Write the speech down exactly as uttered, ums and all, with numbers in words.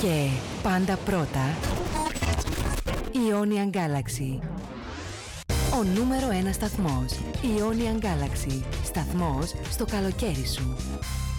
Και πάντα πρώτα, Ionian Galaxy. Ο νούμερο ένα σταθμός. Ionian Galaxy. Σταθμός στο καλοκαίρι σου.